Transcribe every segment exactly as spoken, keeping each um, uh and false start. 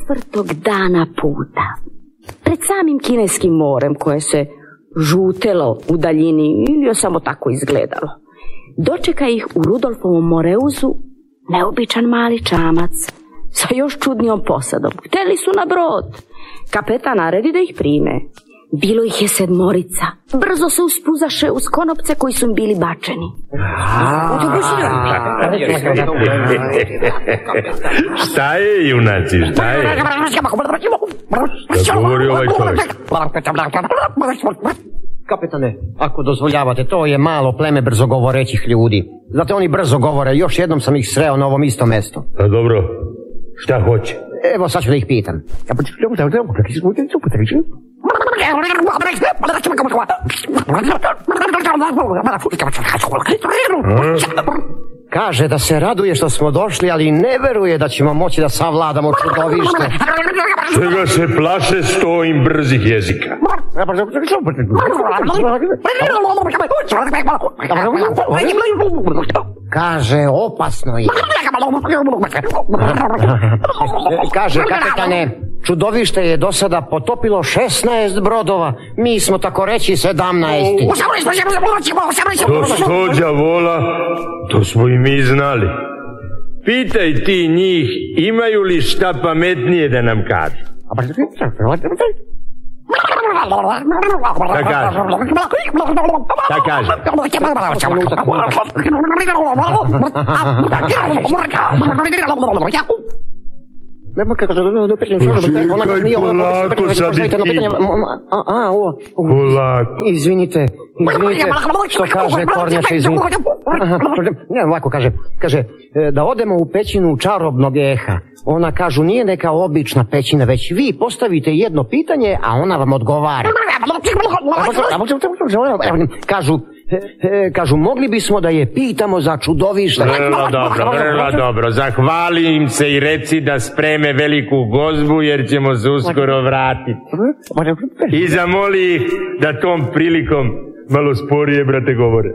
četvrtog dana puta, pred samim kineskim morem koje se žutelo u daljini ili je samo tako izgledalo, dočeka ih u Rudolfovom Moreuzu neobičan mali čamac sa još čudnijom posadom. Hteli su na brod. Kapetan naredi da ih prime. Bilo ih je sedmorica. Brzo se uspuzaše uz konopce koji su im bili bačeni. Šta je, junaci, šta je? Da govori ovaj čovjek. Kapetane, ako dozvoljavate, to je malo pleme brzogovorećih ljudi. Znate, oni brzo govore, još jednom sam ih sreo na ovom istom mestu. A dobro, šta hoće? Evo, sad ću da ih pitam. Kaže da se raduje što smo došli, ali ne veruje da ćemo moći da savladamo čudovište. Čega se plaše sto im brzih jezika? Kaže, opasno je. Kaže, kapetane, čudovište je do sada potopilo šesnaest brodova. Mi smo tako reći sedamnaest. To sto đavola, to smo i mi znali. Pitaj ti njih, imaju li šta pametnije da nam kažu? Šta kaže? Šta kaže? Polako sad i ti. Polako. Izvinite, izvinite, što kaže Kornjača, izvinite. Ne, ovako kaže, kaže, da odemo u pećinu čarobnog eha. Ona kažu, nije neka obična pećina, već vi postavite jedno pitanje, a ona vam odgovara. Kažu, kažu, mogli bismo da je pitamo za čudovište. Vrlo dobro, vrlo dobro. Zahvali im se i reci da spreme veliku gozbu, jer ćemo se uskoro vratiti. I zamoli ih da tom prilikom malo sporije, brate, govore.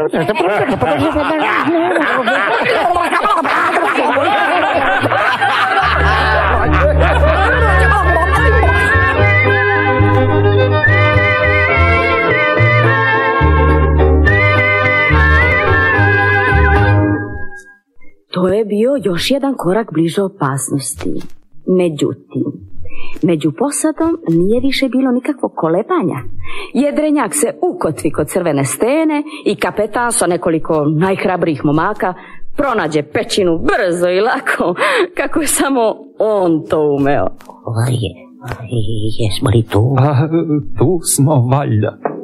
To je bio još jedan korak bliže opasnosti. Međutim, među posadom nije više bilo nikakvog kolebanja. Jedrenjak se ukotvi kod crvene stene i kapetan sa nekoliko najhrabrijih momaka pronađe pećinu brzo i lako, kako je samo on to umeo. Jesmo li tu? A, tu smo valjda.